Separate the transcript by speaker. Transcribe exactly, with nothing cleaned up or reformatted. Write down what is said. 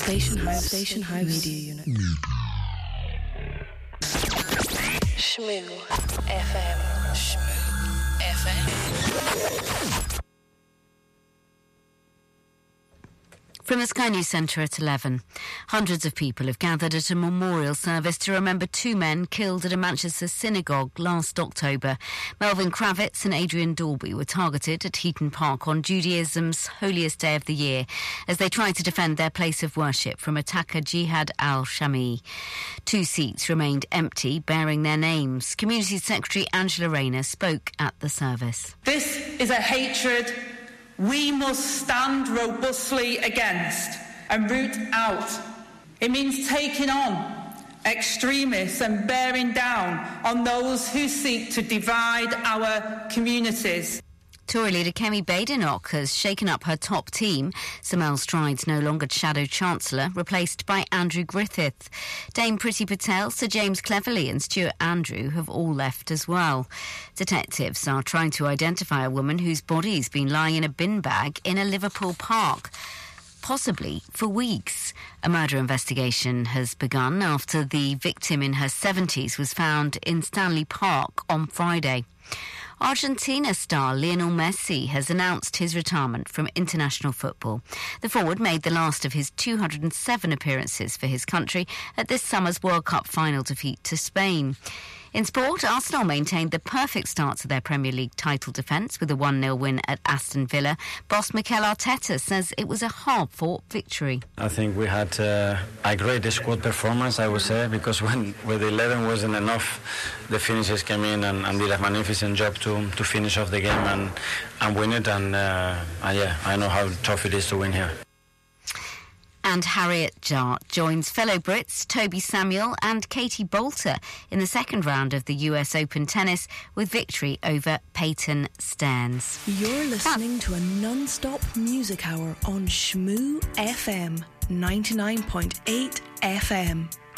Speaker 1: Station House, Station House Media Unit.
Speaker 2: Shmoo F M. Shmoo F M.
Speaker 3: From the Sky News Centre at eleven. Hundreds of people have gathered at a memorial service to remember two men killed at a Manchester synagogue last October. Melvin Kravitz and Adrian Dalby were targeted at Heaton Park on Judaism's holiest day of the year as they tried to defend their place of worship from attacker Jihad al-Shami. Two seats remained empty, bearing their names. Community Secretary Angela Rayner spoke at the service.
Speaker 4: This is a hatred we must stand robustly against and root out. It means taking on extremists and bearing down on those who seek to divide our communities.
Speaker 3: Tory leader Kemi Badenoch has shaken up her top team. Samel Stride's no longer Shadow Chancellor, replaced by Andrew Griffith. Dame Priti Patel, Sir James Cleverly and Stuart Andrew have all left as well. Detectives are trying to identify a woman whose body's been lying in a bin bag in a Liverpool park, possibly for weeks. A murder investigation has begun after the victim in her seventies was found in Stanley Park on Friday. Argentina star Lionel Messi has announced his retirement from international football. The forward made the last of his two hundred seven appearances for his country at this summer's World Cup final defeat to Spain. In sport, Arsenal maintained the perfect start to their Premier League title defence with a one nil win at Aston Villa. Boss Mikel Arteta says it was a hard-fought victory.
Speaker 5: I think we had uh, a great squad performance, I would say, because when with eleven wasn't enough, the finishers came in and, and did a magnificent job to, to finish off the game and, and win it. And, uh, and yeah, I know how tough it is to win here.
Speaker 3: And Harriet Jart joins fellow Brits Toby Samuel and Katie Boulter in the second round of the U S Open tennis with victory over Peyton Stearns.
Speaker 1: You're listening that- to a non-stop music hour on Shmoo F M, ninety-nine point eight F M.